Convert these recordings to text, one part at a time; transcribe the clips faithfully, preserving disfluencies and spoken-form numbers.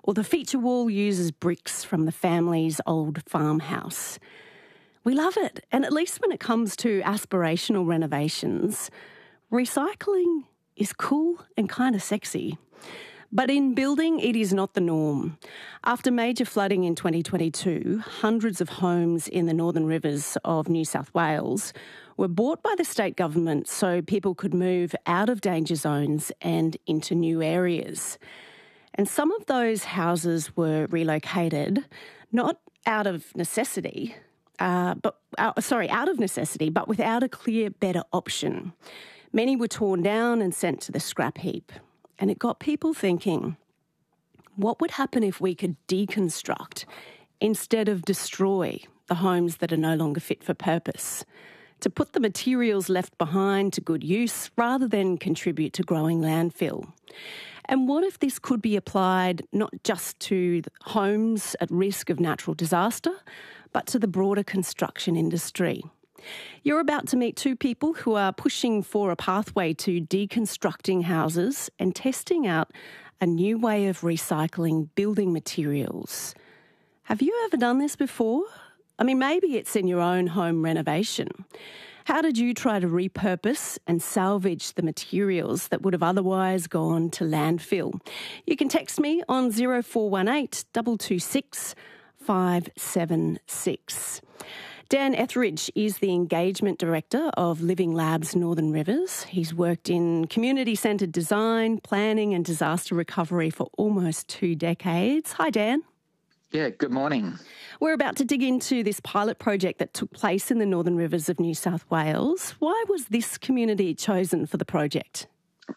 or the feature wall uses bricks from the family's old farmhouse. We love it, and at least when it comes to aspirational renovations, recycling is cool and kind of sexy. But in building, it is not the norm. After major flooding in twenty twenty-two, hundreds of homes in the Northern Rivers of New South Wales were bought by the state government so people could move out of danger zones and into new areas. And some of those houses were relocated, not out of necessity, uh, but uh, sorry, out of necessity, but without a clear, better option. Many were torn down and sent to the scrap heap. And it got people thinking, what would happen if we could deconstruct instead of destroy the homes that are no longer fit for purpose? To put the materials left behind to good use rather than contribute to growing landfill. And what if this could be applied not just to homes at risk of natural disaster, but to the broader construction industry? You're about to meet two people who are pushing for a pathway to deconstructing houses and testing out a new way of recycling building materials. Have you ever done this before? I mean, maybe it's in your own home renovation. How did you try to repurpose and salvage the materials that would have otherwise gone to landfill? You can text me on zero four one eight, two two six, five seven six. Dan Etheridge is the Engagement Director of Living Labs Northern Rivers. He's worked in community-centred design, planning and disaster recovery for almost two decades. Hi, Dan. Yeah, good morning. We're about to dig into this pilot project that took place in the Northern Rivers of New South Wales. Why was this community chosen for the project?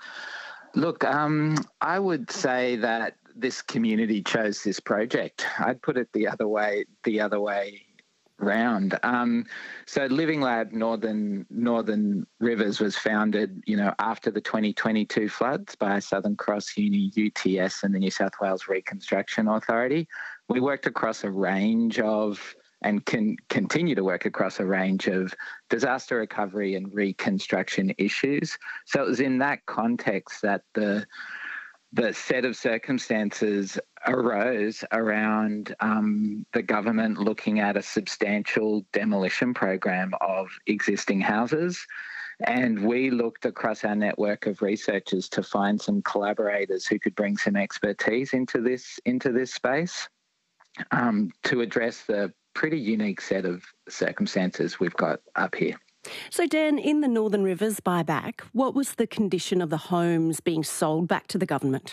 Look, um, I would say that this community chose this project. I'd put it the other way, the other way round. Um, so Living Lab Northern Northern Rivers was founded, you know, after the twenty twenty-two floods by Southern Cross Uni, U T S and the New South Wales Reconstruction Authority. We worked across a range of and can continue to work across a range of disaster recovery and reconstruction issues. So it was in that context that the the set of circumstances arose around um, the government looking at a substantial demolition program of existing houses. And we looked across our network of researchers to find some collaborators who could bring some expertise into this, into this space um, to address the pretty unique set of circumstances we've got up here. So, Dan, in the Northern Rivers buyback, what was the condition of the homes being sold back to the government?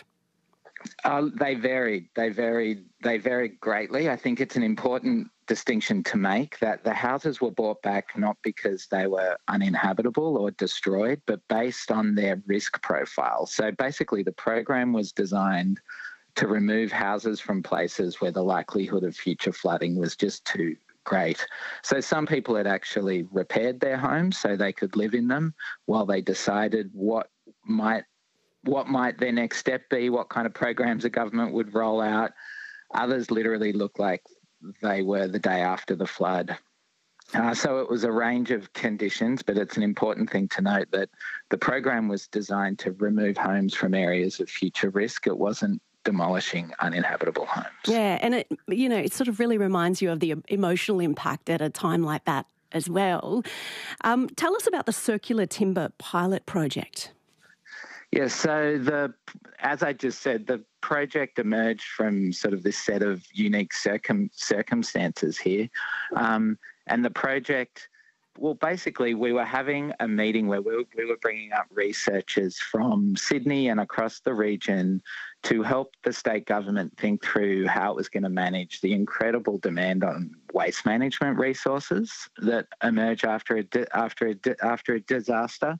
Uh, they varied. They varied. They varied greatly. I think it's an important distinction to make that the houses were bought back not because they were uninhabitable or destroyed, but based on their risk profile. So basically, the program was designed to remove houses from places where the likelihood of future flooding was just too great. So some people had actually repaired their homes so they could live in them while they decided what might what might their next step be, what kind of programs the government would roll out. Others literally looked like they were the day after the flood. Uh, so it was a range of conditions, but it's an important thing to note that the program was designed to remove homes from areas of future risk. It wasn't demolishing uninhabitable homes. Yeah, and it, you know, it sort of really reminds you of the emotional impact at a time like that as well. Um, tell us about the Circular Timber pilot project. Yeah, so the as I just said, the project emerged from sort of this set of unique circum, circumstances here. Um, and the project, well, basically we were having a meeting where we were, we were bringing up researchers from Sydney and across the region to help the state government think through how it was going to manage the incredible demand on waste management resources that emerge after a, di- after a, di- after a disaster.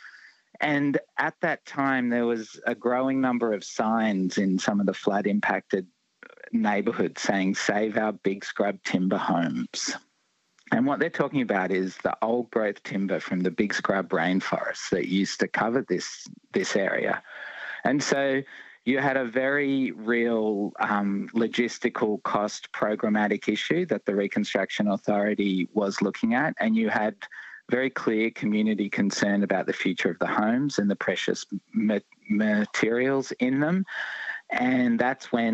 And at that time, there was a growing number of signs in some of the flood-impacted neighbourhoods saying, save our big scrub timber homes. And what they're talking about is the old-growth timber from the big scrub rainforests that used to cover this, this area. And so you had a very real um, logistical cost programmatic issue that the Reconstruction Authority was looking at, and you had very clear community concern about the future of the homes and the precious ma- materials in them. And that's when